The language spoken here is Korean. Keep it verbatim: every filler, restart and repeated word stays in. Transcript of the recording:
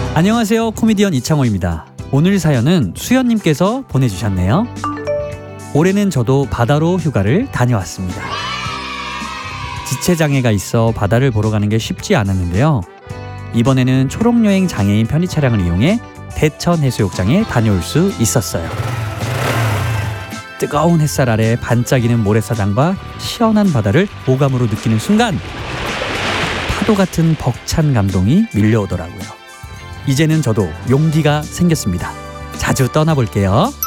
안녕하세요. 코미디언 이창호입니다. 오늘 사연은 수연님께서 보내주셨네요. 올해는 저도 바다로 휴가를 다녀왔습니다. 지체장애가 있어 바다를 보러 가는 게 쉽지 않았는데요. 이번에는 초록여행 장애인 편의 차량을 이용해 대천 해수욕장에 다녀올 수 있었어요. 뜨거운 햇살 아래 반짝이는 모래사장과 시원한 바다를 오감으로 느끼는 순간 파도 같은 벅찬 감동이 밀려오더라고요. 이제는 저도 용기가 생겼습니다. 자주 떠나볼게요.